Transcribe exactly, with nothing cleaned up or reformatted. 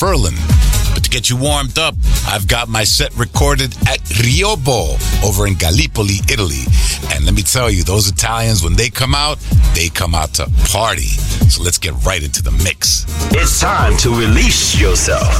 Furlan. But to get you warmed up, I've got my set recorded at Riobo over in Gallipoli, Italy. And let me tell you, those Italians, when they come out, they come out to party. So let's get right into the mix. It's time to release yourself.